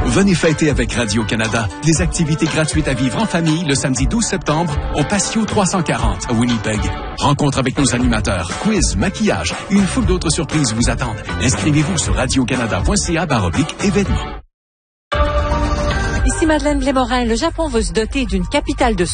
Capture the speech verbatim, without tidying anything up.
Venez fêter avec Radio-Canada. Des activités gratuites à vivre en famille le samedi douze septembre au Patio trois cent quarante à Winnipeg. Rencontre avec nos animateurs, quiz, maquillage et une foule d'autres surprises vous attendent. Inscrivez-vous sur radiocanada.ca baroblique événements. Ici Madeleine Blais-Morin. Le Japon veut se doter d'une capitale de